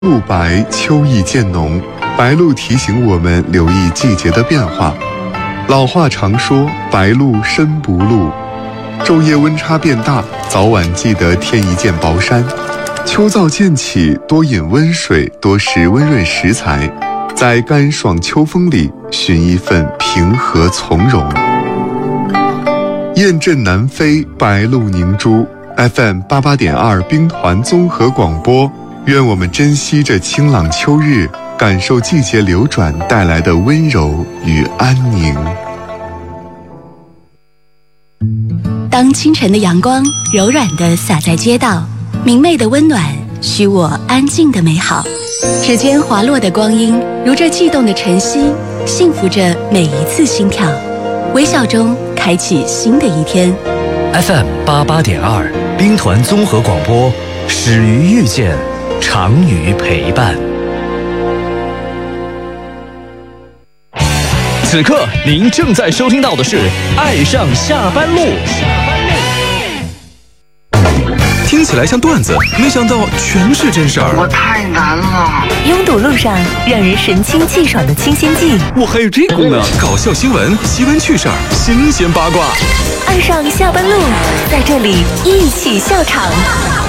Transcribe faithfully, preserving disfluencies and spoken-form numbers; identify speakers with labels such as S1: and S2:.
S1: 露白，秋意渐浓。白露提醒我们留意季节的变化。老话常说白露身不露，昼夜温差变大，早晚记得添一件薄衫。秋燥渐起，多饮温水，多食温润食材，在干爽秋风里寻一份平和从容。雁阵南飞，白露凝珠。 F M 八八点二兵团综合广播，愿我们珍惜这清朗秋日，感受季节流转带来的温柔与安宁。
S2: 当清晨的阳光柔软地洒在街道，明媚的温暖许我安静的美好。指尖滑落的光阴，如这悸动的晨曦，幸福着每一次心跳。微笑中开启新的一天。
S3: F M 八八点二兵团综合广播，始于遇见，长于陪伴。此刻您正在收听到的是《爱上下班路》。
S4: 听起来像段子，没想到全是真事儿。
S5: 我太难了。
S6: 拥堵路上让人神清气爽的清鲜剂，
S4: 我还有这功能！搞笑新闻、奇闻趣事儿、新鲜八卦。
S6: 爱上下班路，在这里一起笑场。